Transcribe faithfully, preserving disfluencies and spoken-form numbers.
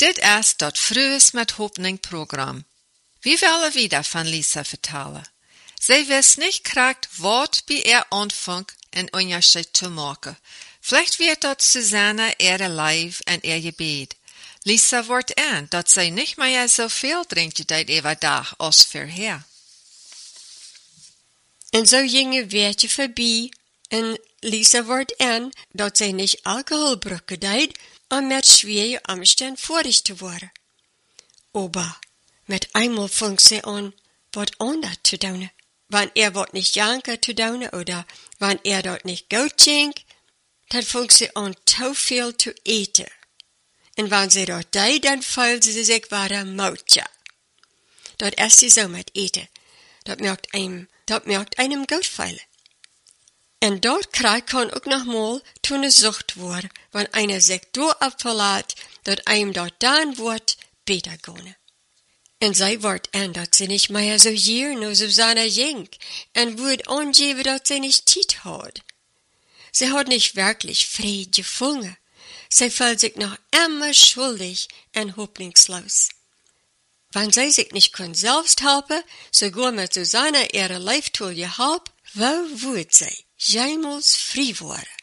Dit is dat Frues met Hoffnung Programm. Wir wollen wieder von Lisa vertellen. Sie weiß nicht korrekt, wat bei ihr anfängt, einen Unterschied zu machen. Vielleicht wird dort Susanne ihre Leib und ihr Gebet. Lisa wordt aan dat zij nicht mehr so viel drinkt dat über Tag als vorher. En zo ging een weertje voorbij en Lisa wordt aan dat zij niet alcohol bruiken deed om met schwere omstand vorig te worden. Aber met einmal fängt sie an, wat anders zu doen. Wann er wat nicht janken zu doen oder wann er dort nicht gut ging, dann fängt sie an, zu viel zu eten. En wann sie dort deed, dann fühlt sie sich wieder moutje. Dort ist sie so mit eten. Dat merkt einem, dat merkt einem gut feilen. En dort krijg kan ook nog mal toen een zucht worden, wann einer sich do abverlaat, dat einem dort dan wordt beter gaan. En zij wordt aan dat ze nicht mehr so gier no Susanne jink, en wordt angeben, dat ze nicht Tiet hat. Sie hat nicht wirklich Fried gefunden. Sie fühlt sich noch immer schuldig en hoffnungslos. Wenn sie sich nicht kann selbst helfen, sogar mit Susanne ihre Leiftool gehabt, wo wird sie jemals frei worden?